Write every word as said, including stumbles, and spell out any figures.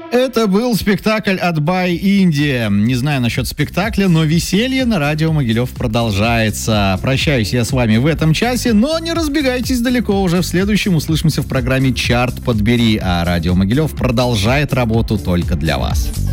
Это был спектакль от Бай Индия. Не знаю насчет спектакля, но веселье на радио Могилев продолжается. Прощаюсь я с вами в этом часе, но не разбегайтесь далеко. Уже в следующем услышимся в программе «Чарт подбери», а радио Могилев продолжает работу только для вас.